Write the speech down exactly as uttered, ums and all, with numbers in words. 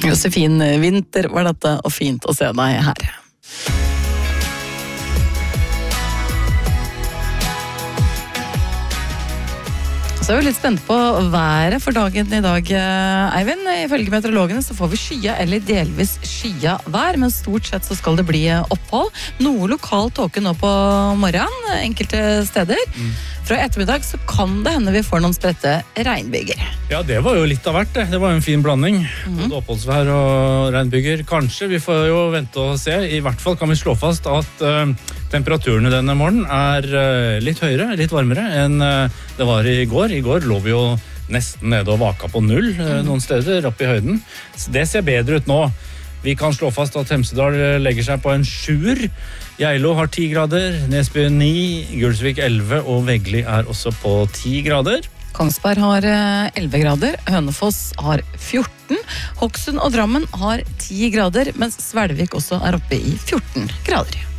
Josefin, vinter var dette, og fint å se deg her. Så er vi litt spent på været for dagen i dag, Eivind. Ifølge meteorologene så får vi skya eller delvis skya vær, men stort sett så skal det bli opphold. Noe lokal tåke nå på morgenen, enkelte steder. Mm. Fra ettermiddag så kan det hende vi får noen spredte regnbyger. Ja, det var jo litt av hvert det. Det var jo en fin blanding. Mm. Både oppholdsvær og regnbyger. Kanskje, vi får jo vente og se. I hvert fall kan vi slå fast at uh, temperaturene denne morgenen er uh, litt høyere, litt varmere enn uh, det var i går. I går lå vi jo nesten nede og vaka på null uh, noen steder oppe i høyden. Så det ser bedre ut nå. Vi kan slå fast at Hemsedal legger seg på en sjuer. Geilo har ti grader, Nesbø ni, Gulsvik elleve og Veggli er også på ti grader. Kongsberg har elleve grader, Hønefoss har fjorten, Hokksund og Drammen har ti grader, mens Svelvik også er oppe i fjorten grader.